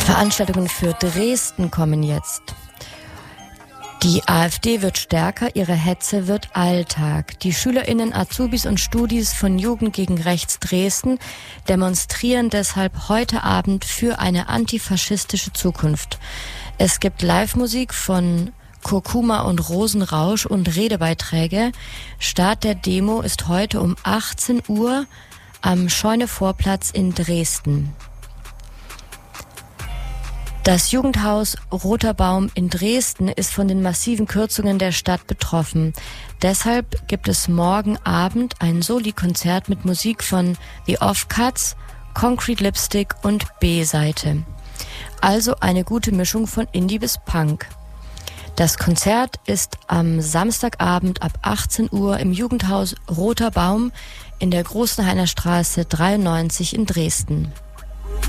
Veranstaltungen für Dresden kommen jetzt. Die AfD wird stärker, ihre Hetze wird Alltag. Die SchülerInnen, Azubis und Studis von Jugend gegen Rechts Dresden demonstrieren deshalb heute Abend für eine antifaschistische Zukunft. Es gibt Live-Musik von Kurkuma und Rosenrausch und Redebeiträge. Start der Demo ist heute um 18 Uhr am Scheunevorplatz in Dresden. Das Jugendhaus Roter Baum in Dresden ist von den massiven Kürzungen der Stadt betroffen. Deshalb gibt es morgen Abend ein Soli-Konzert mit Musik von The Offcuts, Concrete Lipstick und B-Seite. Also eine gute Mischung von Indie bis Punk. Das Konzert ist am Samstagabend ab 18 Uhr im Jugendhaus Roter Baum in der Großenhainer Straße 93 in Dresden.